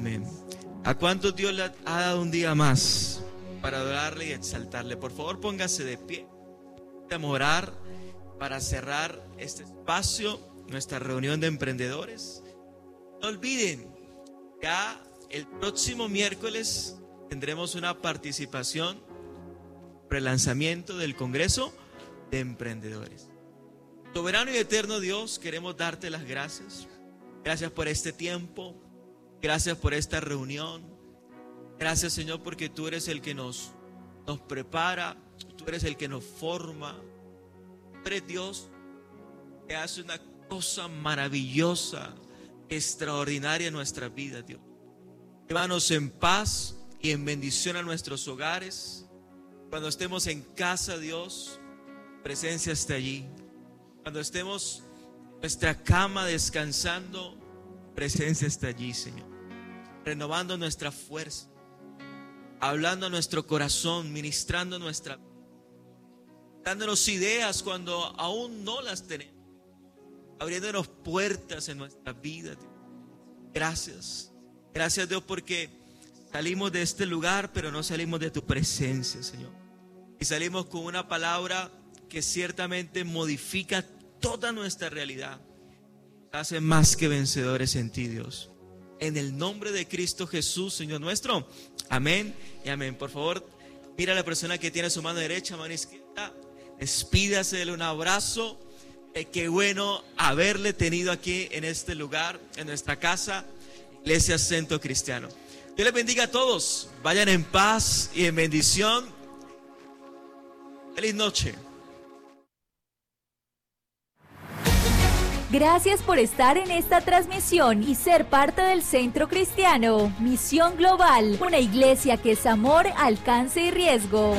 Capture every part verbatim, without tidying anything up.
amén. ¿A cuántos Dios le ha dado un día más para adorarle y exaltarle? Por favor, póngase de pie. Vamos a orar para cerrar este espacio, nuestra reunión de emprendedores. No olviden, ya el próximo miércoles tendremos una participación pre-lanzamiento del Congreso de Emprendedores. Soberano y eterno Dios, queremos darte las gracias. Gracias por este tiempo. Gracias por esta reunión. Gracias, Señor, porque tú eres el que nos, nos prepara. Tú eres el que nos forma. Tú eres Dios que hace una cosa maravillosa, extraordinaria en nuestra vida, Dios. Llévanos en paz y en bendición a nuestros hogares. Cuando estemos en casa, Dios, presencia está allí. Cuando estemos en nuestra cama descansando, presencia está allí, Señor. Renovando nuestra fuerza, hablando a nuestro corazón, ministrando nuestra vida, dándonos ideas cuando aún no las tenemos, abriéndonos puertas en nuestra vida, Dios. Gracias, gracias, Dios, porque salimos de este lugar, pero no salimos de tu presencia, Señor. Y salimos con una palabra que ciertamente modifica toda nuestra realidad. Hace más que vencedores en ti, Dios. En el nombre de Cristo Jesús, Señor nuestro. Amén y amén. Por favor, mira a la persona que tiene su mano derecha, mano izquierda. Despídase, dele un abrazo. Eh, qué bueno haberle tenido aquí en este lugar, en nuestra casa, Iglesia Centro Cristiano. Dios les bendiga a todos. Vayan en paz y en bendición. Feliz noche. Gracias por estar en esta transmisión y ser parte del Centro Cristiano Misión Global, una iglesia que es amor, alcance y riesgo.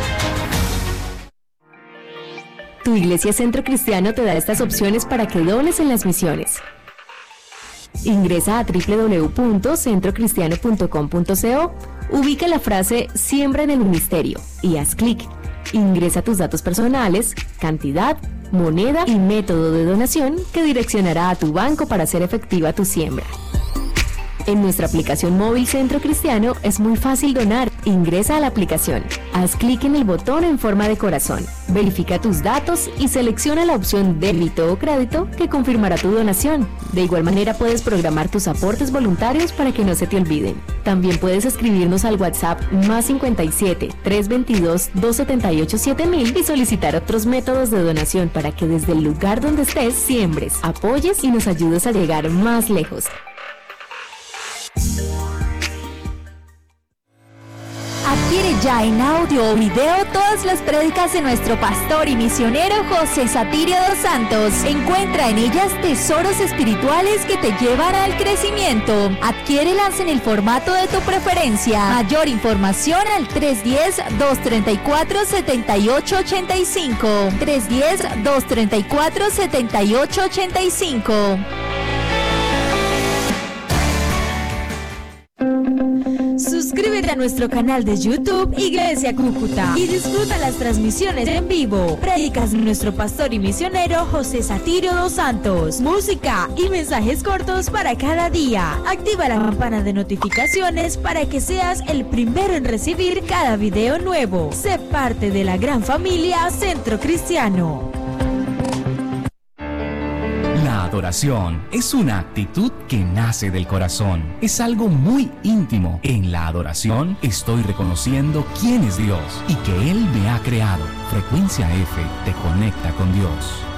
Tu iglesia Centro Cristiano te da estas opciones para que dones en las misiones. Ingresa a doble u doble u doble u punto centro cristiano punto com punto co, ubica la frase Siembra en el Ministerio y haz clic. Ingresa tus datos personales, cantidad, moneda y método de donación que direccionará a tu banco para hacer efectiva tu siembra. En nuestra aplicación móvil Centro Cristiano es muy fácil donar. Ingresa a la aplicación, haz clic en el botón en forma de corazón, verifica tus datos y selecciona la opción débito o crédito que confirmará tu donación. De igual manera puedes programar tus aportes voluntarios para que no se te olviden. También puedes escribirnos al WhatsApp más cincuenta y siete, trescientos veintidós, doscientos setenta y ocho, siete mil y solicitar otros métodos de donación para que desde el lugar donde estés siembres, apoyes y nos ayudes a llegar más lejos. Adquiere ya en audio o video todas las prédicas de nuestro pastor y misionero José Satirio dos Santos. Encuentra en ellas tesoros espirituales que te llevan al crecimiento. Adquiérelas en el formato de tu preferencia. Mayor información al tres uno cero, dos tres cuatro, siete ocho ocho cinco. tres uno cero, dos tres cuatro, siete ocho ocho cinco. Suscríbete a nuestro canal de YouTube Iglesia Cúcuta y disfruta las transmisiones en vivo. Prédicas de nuestro pastor y misionero José Satirio dos Santos. Música y mensajes cortos para cada día. Activa la campana de notificaciones para que seas el primero en recibir cada video nuevo. Sé parte de la gran familia Centro Cristiano. La adoración es una actitud que nace del corazón. Es algo muy íntimo. En la adoración estoy reconociendo quién es Dios y que Él me ha creado. Frecuencia F te conecta con Dios.